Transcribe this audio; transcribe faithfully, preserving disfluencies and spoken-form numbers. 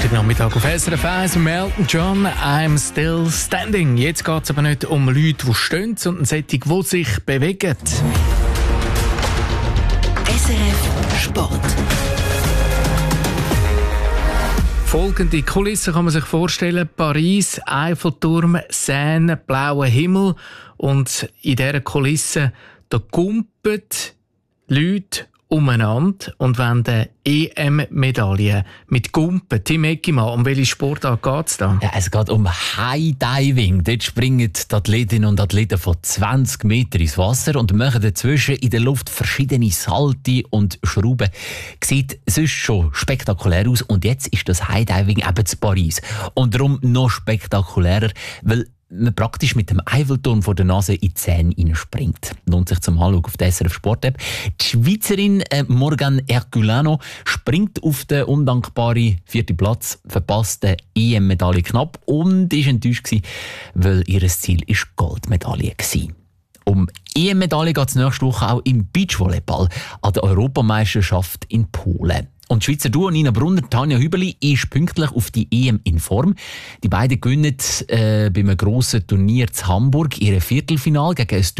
Freitagnachmittag auf S R F eins, Elton John, «I'm still standing». Jetzt geht es aber nicht um Leute, die stehen, sondern solche, die sich bewegen. S R F Sport. Folgende Kulisse kann man sich vorstellen: Paris, Eiffelturm, Seine, blauer Himmel. Und in dieser Kulisse da kumpen Leute umeinander und wollen E M-Medaillen mit Gumpen. Tim Eckimann, um welche Sportart geht es da? Ja, es geht um High Diving. Dort springen die Athletinnen und Athleten von zwanzig Meter ins Wasser und machen dazwischen in der Luft verschiedene Salte und Schrauben. Sieht sonst schon spektakulär aus. Und jetzt ist das High Diving eben zu Paris. Und darum noch spektakulärer, weil man praktisch mit dem Eiffelturm vor der Nase in die Seine hineinspringt. Lohnt sich zum Anschauen auf der S R F Sport-App. Die Schweizerin äh, Morgan Herculano springt auf den undankbaren vierten Platz, verpasst die E M-Medaille knapp und ist enttäuscht gewesen, weil ihr Ziel ist Goldmedaille war. Um E M-Medaille geht es nächste Woche auch im Beachvolleyball an der Europameisterschaft in Polen. Und die Schweizer Duo Nina Brunner, Tanja Hüberli ist pünktlich auf die E M in Form. Die beiden gewinnen äh, bei einem grossen Turnier in Hamburg ihre Viertelfinale gegen ein